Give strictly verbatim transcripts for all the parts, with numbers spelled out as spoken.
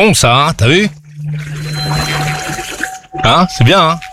bon ça, hein, t'as vu? Hein, c'est bien, hein?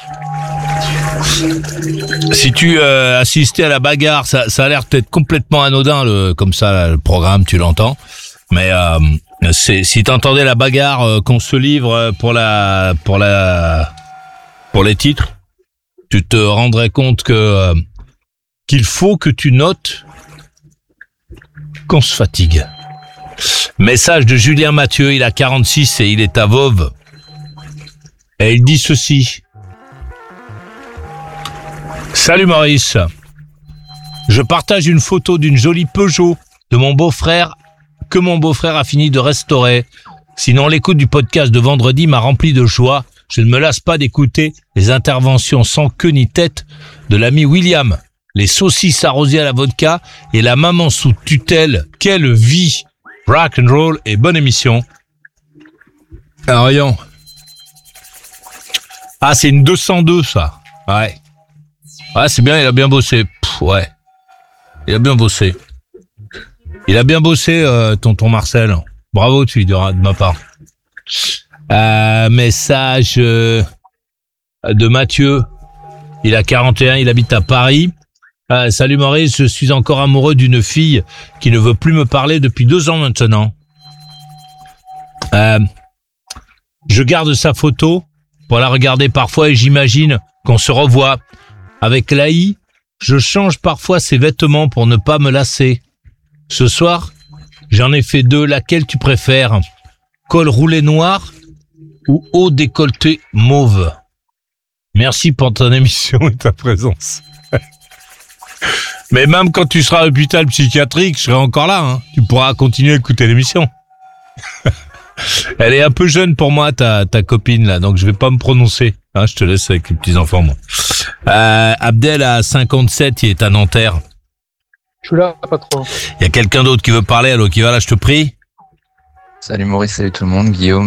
Si tu euh, assistais à la bagarre, ça, ça a l'air peut-être complètement anodin, le, comme ça, là, le programme, tu l'entends. Mais euh, c'est, si t'entendais la bagarre euh, qu'on se livre pour la, pour la, pour les titres, tu te rendrais compte que euh, qu'il faut que tu notes qu'on se fatigue. Message de Julien Mathieu, il a quarante-six et il est à Voves. Et il dit ceci. Salut Maurice. Je partage une photo d'une jolie Peugeot de mon beau-frère que mon beau-frère a fini de restaurer. Sinon, l'écoute du podcast de vendredi m'a rempli de joie. Je ne me lasse pas d'écouter les interventions sans queue ni tête de l'ami William. Les saucisses arrosées à la vodka et la maman sous tutelle. Quelle vie! Rock and roll et bonne émission. Ah, voyons. Ah, c'est une deux cent deux, ça. Ouais. Ouais, c'est bien, il a bien bossé. Pff, ouais. Il a bien bossé. Il a bien bossé, euh, tonton Marcel. Bravo, tu lui diras de ma part. Euh, message euh, de Mathieu. Il a quarante et un, il habite à Paris. Euh, salut Maurice, je suis encore amoureux d'une fille qui ne veut plus me parler depuis deux ans maintenant. Euh, je garde sa photo pour la regarder parfois et j'imagine qu'on se revoit. Avec Laï, je change parfois ses vêtements pour ne pas me lasser. Ce soir, j'en ai fait deux. Laquelle tu préfères? Col roulé noir ou haut décolleté mauve? Merci pour ton émission et ta présence. Mais même quand tu seras à l'hôpital psychiatrique, je serai encore là. Hein. Tu pourras continuer à écouter l'émission. Elle est un peu jeune pour moi, ta, ta copine, là, donc je vais pas me prononcer. Hein, je te laisse avec les petits-enfants, moi. Euh, Abdel a cinquante-sept, il est à Nanterre. Je suis là, pas trop. Il y a quelqu'un d'autre qui veut parler, alors qui va là, je te prie. Salut Maurice, salut tout le monde, Guillaume.